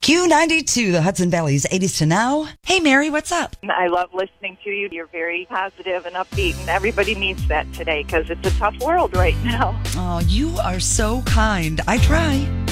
Q92, the Hudson Valley's 80s to now. Hey, Mary, what's up? I love listening to you. You're very positive and upbeat, and everybody needs that today because it's a tough world right now. Oh, you are so kind. I try.